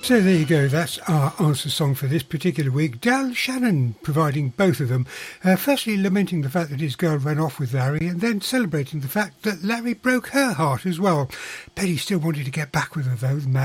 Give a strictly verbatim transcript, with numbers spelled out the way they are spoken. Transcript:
So there you go, that's our answer song for this particular week. Dal Shannon providing both of them. Uh, firstly lamenting the fact that his girl ran off with Larry, and then celebrating the fact that Larry broke her heart as well. Betty still wanted to get back with her though, the man.